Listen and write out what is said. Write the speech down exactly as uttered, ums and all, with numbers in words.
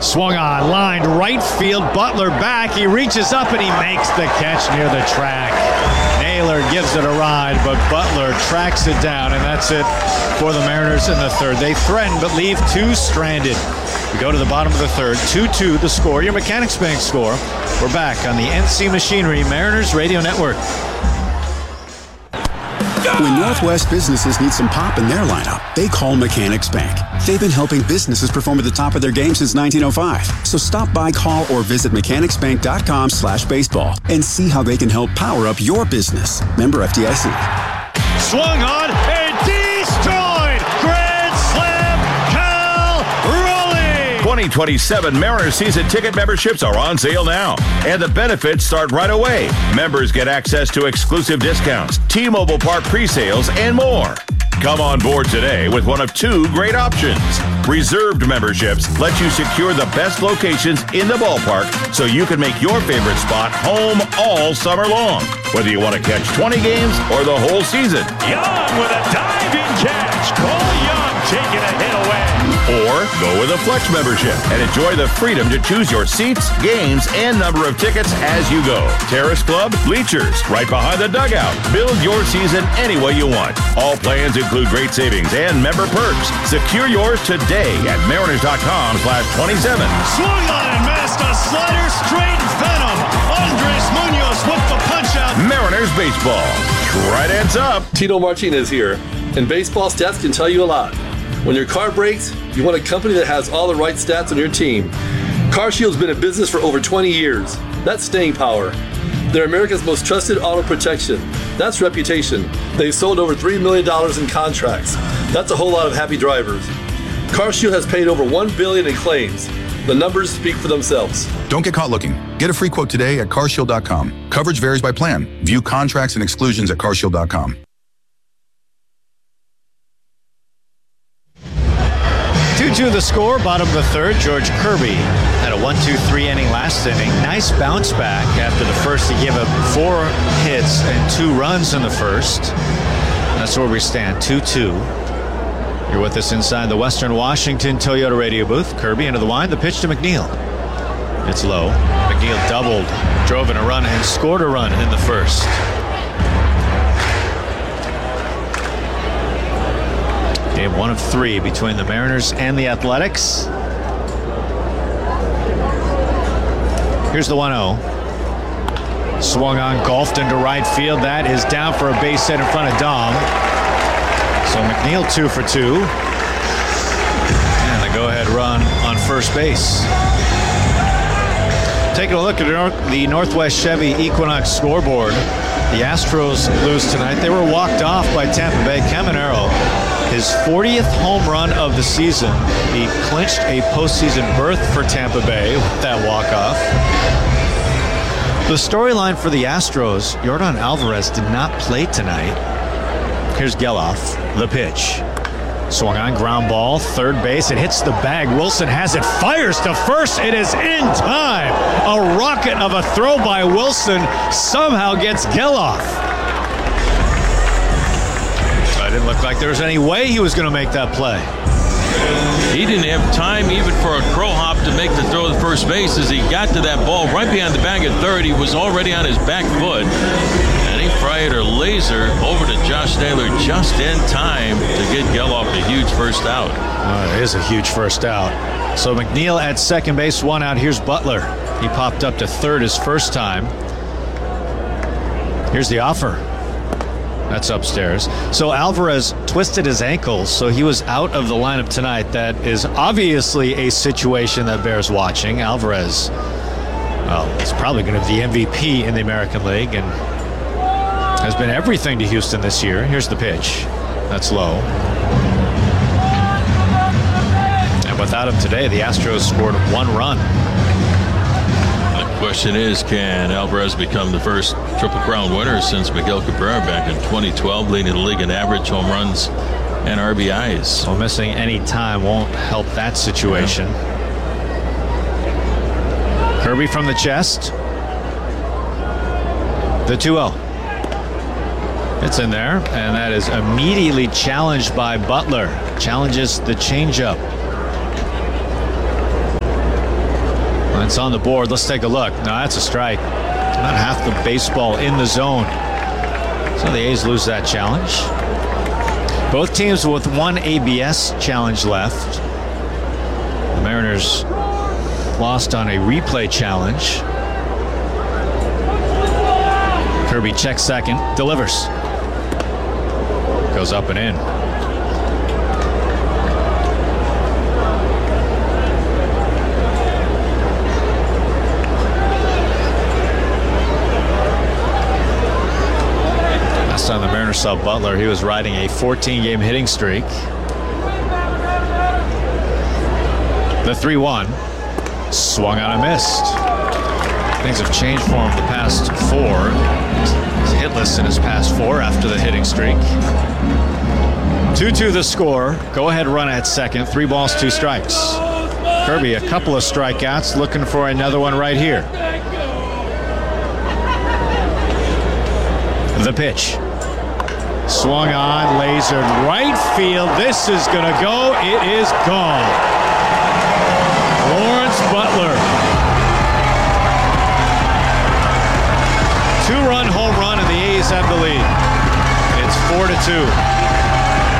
Swung on, lined right field. Butler back. He reaches up and he makes the catch near the track. Naylor gives it a ride, but Butler tracks it down, and that's it for the Mariners in the third. They threaten but leave two stranded. We go to the bottom of the third. two two the score. Your Mechanics Bank score. We're back on the N C Machinery Mariners Radio Network. When Northwest businesses need some pop in their lineup, they call Mechanics Bank. They've been helping businesses perform at the top of their game since nineteen oh five. So stop by, call, or visit mechanicsbank.com slash baseball and see how they can help power up your business. Member F D I C. Swung on and destroyed! Grand Slam, Cal Raleigh! twenty twenty-seven Mariners season ticket memberships are on sale now, and the benefits start right away. Members get access to exclusive discounts, T-Mobile Park pre-sales, and more. Come on board today with one of two great options. Reserved memberships let you secure the best locations in the ballpark so you can make your favorite spot home all summer long. Whether you want to catch twenty games or the whole season. Young with a diving catch. Cole Young taking a hit away. Or go with a Flex membership and enjoy the freedom to choose your seats, games, and number of tickets as you go. Terrace Club, bleachers, right behind the dugout. Build your season any way you want. All plans include great savings and member perks. Secure yours today at mariners.com slash 27. Swung on and missed a slider straight venom. Andres Munoz with the punch out. Mariners baseball. Tridents up. Tito Martinez here, and baseball stats can tell you a lot. When your car breaks, you want a company that has all the right stats on your team. CarShield's been in business for over twenty years. That's staying power. They're America's most trusted auto protection. That's reputation. They've sold over three million dollars in contracts. That's a whole lot of happy drivers. CarShield has paid over one billion dollars in claims. The numbers speak for themselves. Don't get caught looking. Get a free quote today at car shield dot com. Coverage varies by plan. View contracts and exclusions at car shield dot com. two two the score, bottom of the third. George Kirby had a one two three inning last inning. Nice bounce back after the first. He gave up four hits and two runs in the first. That's where we stand, two two. You're with us inside the Western Washington Toyota radio booth. Kirby into the line. The pitch to McNeil. It's low. McNeil doubled, drove in a run, and scored a run in the first. Game one of three between the Mariners and the Athletics. Here's the one oh. Swung on, golfed into right field. That is down for a base hit in front of Dom. So McNeil two for two. And the go-ahead run on first base. Taking a look at the Northwest Chevy Equinox scoreboard. The Astros lose tonight. They were walked off by Tampa Bay. Caminero, his fortieth home run of the season. He clinched a postseason berth for Tampa Bay with that walk-off. The storyline for the Astros, Yordan Alvarez did not play tonight. Here's Geloff, the pitch. Swung on, ground ball, third base. It hits the bag. Wilson has it, fires to first. It is in time. A rocket of a throw by Wilson somehow gets Geloff. It didn't look like there was any way he was going to make that play. He didn't have time even for a crow hop to make the throw to first base. As he got to that ball right behind the bag at third, he was already on his back foot. And he fired a laser over to Josh Naylor just in time to get Geloff a huge first out. Uh, it is a huge first out. So McNeil at second base, one out. Here's Butler. He popped up to third his first time. Here's the offer. That's upstairs. So Alvarez twisted his ankles, so he was out of the lineup tonight. That is obviously a situation that bears watching. Alvarez, well, is probably going to be the M V P in the American League and has been everything to Houston this year. Here's the pitch. That's low. And without him today, the Astros scored one run. The question is, can Alvarez become the first Triple Crown winner since Miguel Cabrera back in twenty twelve, leading the league in average home runs and R B Is? So missing any time won't help that situation. Yeah. Kirby from the chest. The two oh. It's in there, and that is immediately challenged by Butler. Challenges the changeup. And it's on the board. Let's take a look. No, that's a strike. Not half the baseball in the zone. So the A's lose that challenge. Both teams with one A B S challenge left. The Mariners lost on a replay challenge. Kirby checks second, delivers. Goes up and in. Last time the Mariners saw Butler, he was riding a fourteen game hitting streak. The three one. Swung on and missed. Things have changed for him the past four. He's hitless in his past four after the hitting streak. two two the score. Go ahead run at second. Three balls, two strikes. Kirby, a couple of strikeouts, looking for another one right here. The pitch. Swung on, lasered right field. This is going to go. It is gone. Lawrence Butler. Two-run home run, and the A's have the lead. It's four to two.